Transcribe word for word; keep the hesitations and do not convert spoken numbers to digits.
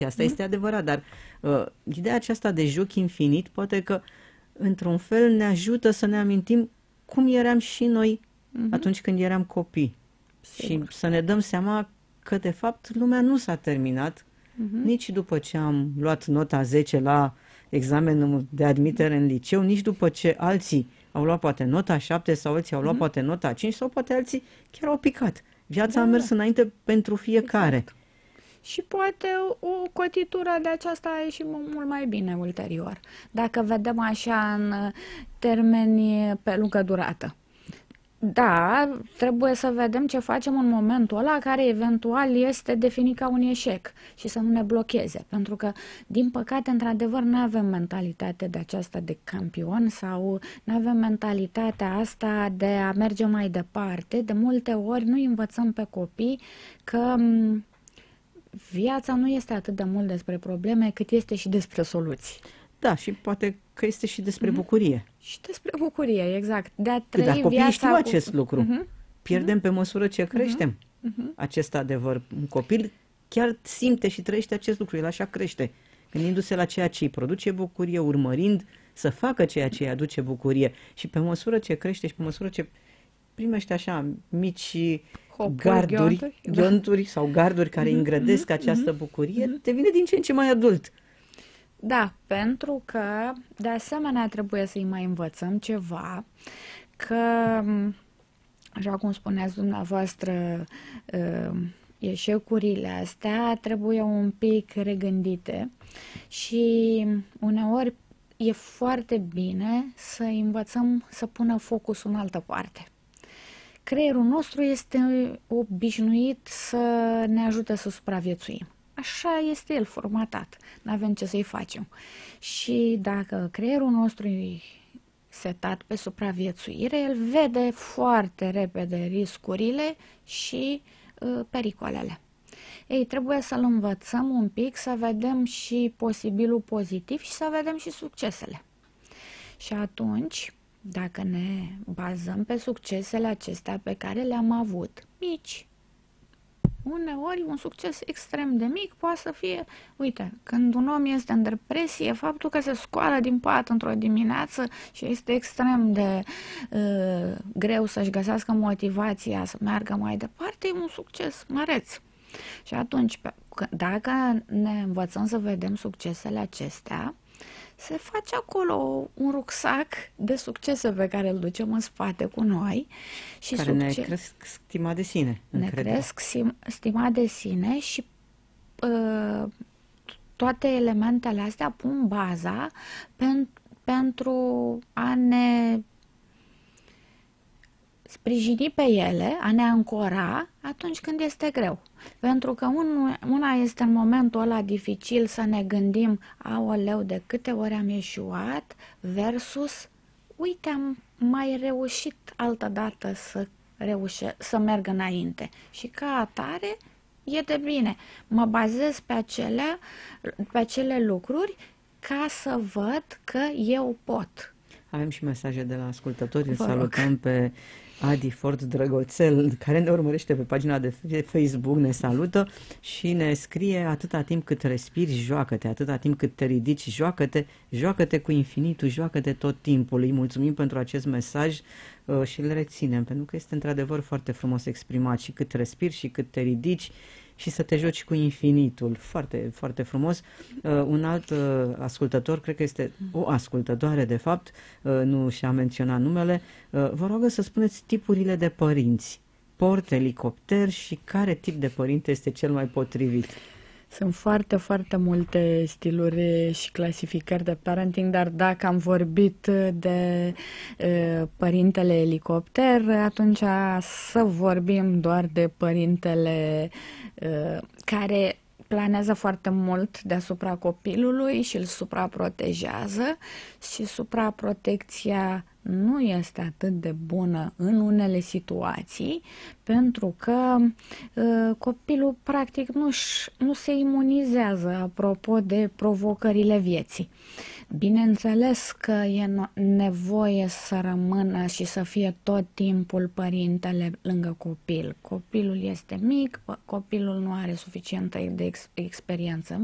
Asta este adevărat, dar uh, ideea aceasta de joc infinit poate că într-un fel ne ajută să ne amintim cum eram și noi Mhm. atunci când eram copii. Și Sigur. să ne dăm seama că de fapt lumea nu s-a terminat Mhm. nici după ce am luat nota zece la examenul de admitere în liceu, nici după ce alții au luat poate nota șapte sau alții au luat Mhm. poate nota cinci sau poate alții chiar au picat. Viața Da, a da, mers da. înainte pentru fiecare. Exact. Și poate o cotitură de aceasta a ieșit mu- mult mai bine ulterior, dacă vedem așa în uh, termeni pe lungă durată. Da, trebuie să vedem ce facem în momentul ăla care eventual este definit ca un eșec și să nu ne blocheze, pentru că, din păcate, într-adevăr, nu avem mentalitatea de aceasta de campion sau nu avem mentalitatea asta de a merge mai departe. De multe ori nu învățăm pe copii că m, viața nu este atât de mult despre probleme, cât este și despre soluții. Da, și poate că este și despre Mhm. bucurie. Și despre bucurie, exact. De a Dar trăi copiii viața știu cu... acest lucru. Mhm, Pierdem pe măsură ce mhm, creștem mhm. acest adevăr. Un copil chiar simte și trăiește acest lucru, el așa crește, gândindu-se la ceea ce îi produce bucurie, urmărind să facă ceea ce îi aduce bucurie. Și pe măsură ce crește și pe măsură ce primește așa mici Hopuri, garduri, ghionturi, da. ghionturi sau garduri care îi Mhm, îngrădesc mhm, această mhm, bucurie, mhm. devine din ce în ce mai adult. Da, pentru că de asemenea trebuie să-i mai învățăm ceva, că, m, așa cum spuneați dumneavoastră, uh, eșecurile astea trebuie un pic regândite și uneori e foarte bine să învățăm să pună focusul în altă parte. Creierul nostru este obișnuit să ne ajute să supraviețuim. Așa este el formatat, nu avem ce să-i facem. Și dacă creierul nostru e setat pe supraviețuire, el vede foarte repede riscurile și uh, pericolele. Ei, trebuie să-l învățăm un pic, să vedem și posibilul pozitiv și să vedem și succesele. Și atunci, dacă ne bazăm pe succesele acestea pe care le-am avut, mici, uneori un succes extrem de mic poate să fie, uite, când un om este în depresie, faptul că se scoală din pat într-o dimineață și este extrem de uh, greu să-și găsească motivația să meargă mai departe, e un succes măreț. Și atunci, dacă ne învățăm să vedem succesele acestea, se face acolo un rucsac de succese pe care îl ducem în spate cu noi și Care ne succes... cresc stima de sine, ne încrederea. cresc stima de sine și uh, toate elementele astea pun baza pen, pentru a ne sprijini pe ele, a ne ancora atunci când este greu. Pentru că un, una este în momentul ăla dificil să ne gândim, aoleu, de câte ori am eșuat, versus, uite, am mai reușit altă dată să, reușe, să merg înainte. Și ca atare, e de bine. Mă bazez pe acele, pe acele lucruri ca să văd că eu pot. Avem și mesaje de la ascultători, îl Vă rog. salutăm pe Adi Ford Drăgoțel, care ne urmărește pe pagina de Facebook, ne salută și ne scrie: atâta timp cât respiri, joacă-te, atâta timp cât te ridici, joacă-te, joacă-te cu infinitul, joacă-te tot timpul. Îi mulțumim pentru acest mesaj uh, și îl reținem, pentru că este într-adevăr foarte frumos exprimat, și cât respiri și cât te ridici și să te joci cu infinitul. Foarte, foarte frumos. Uh, un alt uh, ascultător, cred că este o ascultătoare de fapt, uh, nu și-a menționat numele, uh, vă rog să spuneți tipurile de părinți. Port, elicopter și care tip de părinte este cel mai potrivit? Sunt foarte, foarte multe stiluri și clasificări de parenting, dar dacă am vorbit de uh, părintele elicopter, atunci să vorbim doar de părintele uh, care planează foarte mult deasupra copilului și îl supraprotejează și supraprotecția nu este atât de bună în unele situații, pentru că uh, copilul practic nu, nu se imunizează apropo de provocările vieții. Bineînțeles că e nevoie să rămână și să fie tot timpul părintele lângă copil. Copilul este mic, copilul nu are suficientă de ex- experiență